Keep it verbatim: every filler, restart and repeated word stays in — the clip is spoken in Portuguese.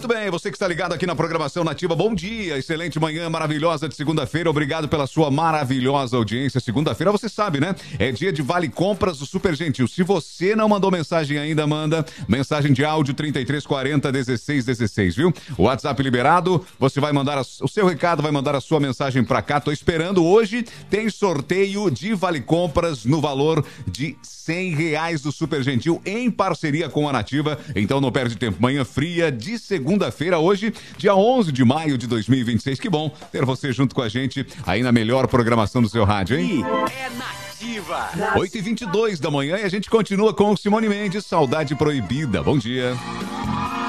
bem, você que está ligado aqui na programação Nativa, bom dia, excelente manhã maravilhosa de segunda-feira, obrigado pela sua maravilhosa audiência. Segunda-feira, você sabe, né? É dia de Vale Compras do Super Gentil. Se você não mandou mensagem ainda, manda mensagem de áudio trinta e três quarenta, dezesseis dezesseis, viu? O WhatsApp liberado, você vai mandar a, o seu recado, vai mandar a sua mensagem pra cá. Tô esperando. Hoje tem sorteio de Vale Compras no valor de cem reais do Super Gentil em parceria com a Nativa. Então não perde tempo. Manhã fria de segunda-feira, hoje, dia onze de maio de dois mil e vinte e seis. Que bom ter você junto com a gente aí na melhor programação do seu rádio, hein? É Nativa. oito e vinte e dois da manhã e a gente continua com Simone Mendes, Saudade Proibida. Bom dia.